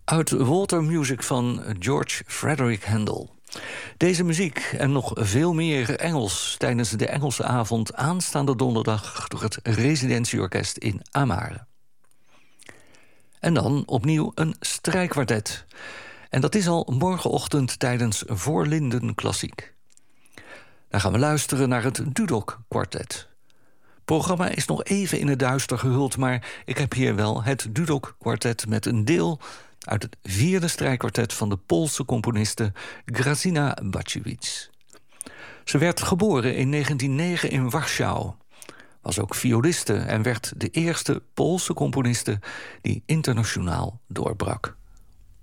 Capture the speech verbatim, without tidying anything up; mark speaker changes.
Speaker 1: Uit Walter Music van George Frederick Handel. Deze muziek en nog veel meer Engels tijdens de Engelse avond aanstaande donderdag door het Residentieorkest in Amare. En dan opnieuw een strijkkwartet. En dat is al morgenochtend tijdens Voorlinden Klassiek. Dan gaan we luisteren naar het Dudok Kwartet. Het programma is nog even in het duister gehuld, maar ik heb hier wel het Dudok Kwartet met een deel uit het vierde strijkkwartet van de Poolse componiste Grażyna Batsiewicz. Ze werd geboren in negentien negen in Warschau, was ook violiste en werd de eerste Poolse componiste die internationaal doorbrak.